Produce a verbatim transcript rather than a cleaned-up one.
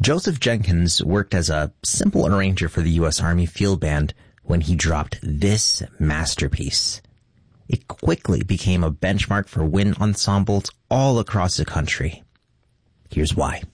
Joseph Jenkins worked as a simple arranger for the U S Army Field Band when he dropped this masterpiece. It quickly became a benchmark for wind ensembles all across the country. Here's why.